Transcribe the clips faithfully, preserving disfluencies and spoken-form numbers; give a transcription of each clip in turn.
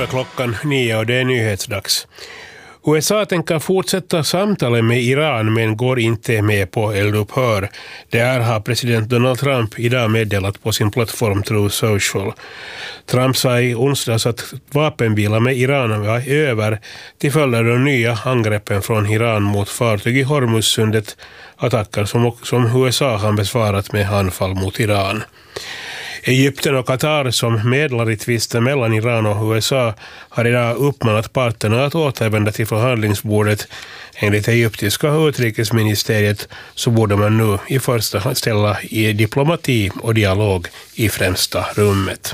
är klockan nio och det är nyhetsdags. U S A tänker fortsätta samtalet med Iran men går inte med på eldupphör. Det här har president Donald Trump idag meddelat på sin plattform Truth Social. Trump sa i onsdags att vapenvila med Iran var över till följd av de nya angreppen från Iran mot fartyg i Hormuzsundet, attacker som, som U S A har besvarat med anfall mot Iran. Egypten och Qatar som medlar i tvisten mellan Iran och U S A har idag uppmanat parterna att återvända till förhandlingsbordet. Enligt egyptiska utrikesministeriet så borde man nu i första hand ställa i diplomati och dialog i främsta rummet.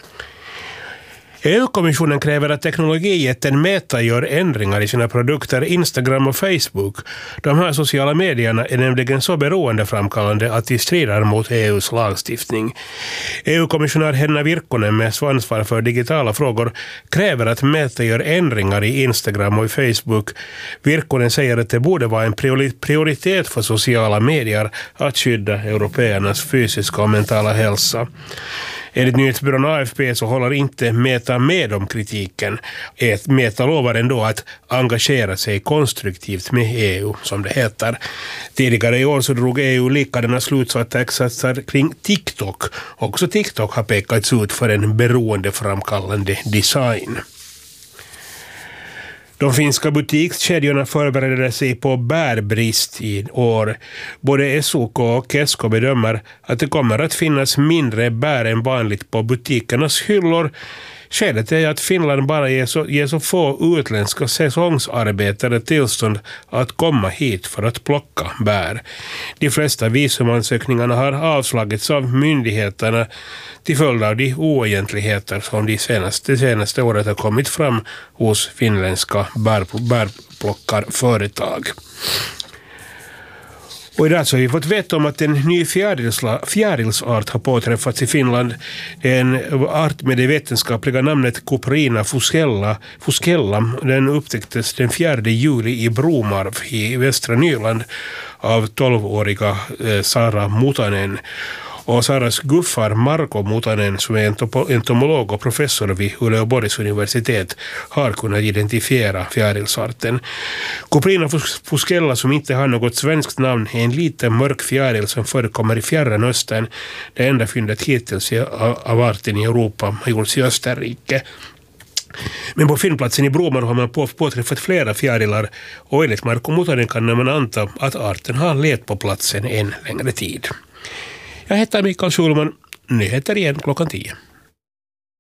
E U-kommissionen kräver att teknologijätten Meta gör ändringar i sina produkter Instagram och Facebook. De här sociala medierna är nämligen så beroendeframkallande att de strider mot E U:s lagstiftning. E U-kommissionär Henna Virkkonen med ansvar för digitala frågor kräver att Meta gör ändringar i Instagram och i Facebook. Virkkonen säger att det borde vara en prioritet för sociala medier att skydda européernas fysiska och mentala hälsa. Enligt nyhetsbyrån A F P så håller inte Meta med om kritiken. Meta lovar ändå att engagera sig konstruktivt med E U, som det heter. Tidigare i år så drog E U likadana slutsatser kring TikTok. Också TikTok har pekats ut för en beroendeframkallande design. De finska butikskedjorna förbereder sig på bärbrist i år. Både S O K och Kesko bedömer att det kommer att finnas mindre bär än vanligt på butikernas hyllor. Skälet är att Finland bara ger så, ger så få utländska säsongsarbetare tillstånd att komma hit för att plocka bär. De flesta visumansökningarna har avslagits av myndigheterna till följd av de oegentligheter som de senaste, de senaste året har kommit fram hos finländska bär, bärplockarföretag. Och idag så har vi fått veta om att en ny fjärilsart har påträffats i Finland. En art med det vetenskapliga namnet Cuprina fuscella. fuscella. Den upptäcktes den fjärde juli i Bromarv i västra Nyland av tolvåriga eh, Sara Mutanen. Och Saras guffar Marko Mutanen, som är entomolog och professor vid Uleåborgs universitet, har kunnat identifiera fjärilsarten. Cuprina fuscella, som inte har något svenskt namn, är en liten mörk fjäril som förekommer i Fjärran Östern. Det enda fyndet hittills av arten i Europa har gjorts i Österrike. Men på fyndplatsen i Bromarv har man på, påträffat flera fjärilar, och enligt Marko Mutanen kan man anta att arten har levt på platsen en längre tid. Jag heter Mikael Schulman. Nyheter igen klockan tio.